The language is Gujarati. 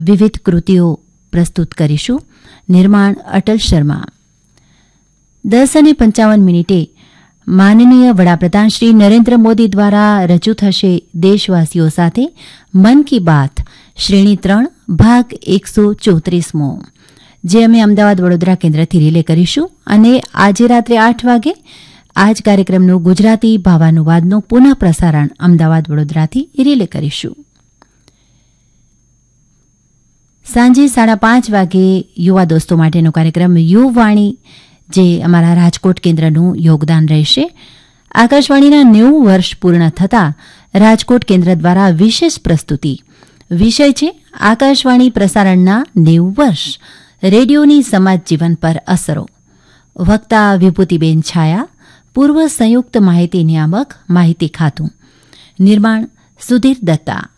વિવિધ કૃતિઓ પ્રસ્તુત કરીશું. નિર્માણ અટલ શર્મા. 10:55 માનનીય વડાપ્રધાન શ્રી નરેન્દ્ર મોદી દ્વારા રજૂ થશે દેશવાસીઓ સાથે મન કી બાત શ્રેણી 3 ભાગ 134મો, જે અમે અમદાવાદ વડોદરા કેન્દ્રથી રિલે કરીશું. અને આજે રાત્રે 8 વાગે આ જ કાર્યક્રમનું ગુજરાતી ભાવાનુવાદનું પુનઃ પ્રસારણ અમદાવાદ વડોદરાથી રિલે કરીશું. સાંજે 5:30 વાગે યુવા દોસ્તો માટેનો કાર્યક્રમ યુવાણી, જે અમારા રાજકોટ કેન્દ્રનું યોગદાન રહેશે. આકાશવાણીના 90 વર્ષ પૂર્ણ થતાં રાજકોટ કેન્દ્ર દ્વારા વિશેષ પ્રસ્તુતિ. વિષય છે આકાશવાણી પ્રસારણના 90 વર્ષ, રેડિયોની સમાજ જીવન પર અસરો. વક્તા વિભૂતિબેન છાયા, પૂર્વ સંયુક્ત માહિતી નિયામક, માહિતી ખાતું. નિર્માણ સુધીર દત્તા.